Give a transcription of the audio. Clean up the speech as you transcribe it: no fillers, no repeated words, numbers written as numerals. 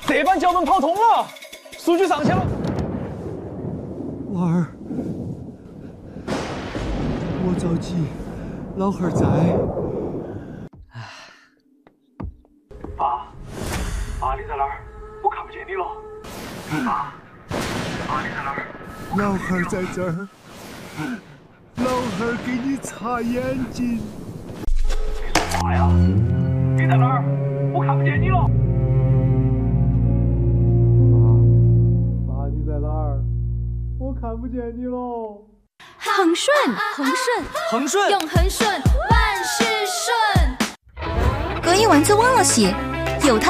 这班脚本跑通了，数据上去了。 娃儿，莫着急，老汉儿在。 爸，你在哪儿？我看不见你了。爸，你在哪儿？ 老汉儿在这儿，老汉儿给你擦眼睛。 你说啥呀？你在哪儿？我看不见你了。爸，你在哪儿？我看不见你喽。 恒顺，恒顺， 恒顺， 用恒顺，万事顺。 隔一丸子忘了洗。